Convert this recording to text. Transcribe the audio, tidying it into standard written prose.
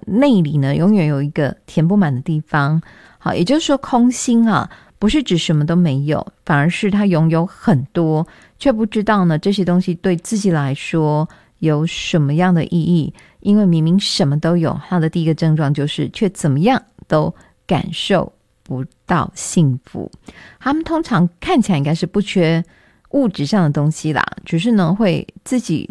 内里呢永远有一个填不满的地方。好，也就是说空心啊，不是指什么都没有，反而是他拥有很多，却不知道呢这些东西对自己来说有什么样的意义。因为明明什么都有，他的第一个症状就是却怎么样都感受不到幸福。他们通常看起来应该是不缺物质上的东西啦，只是呢会自己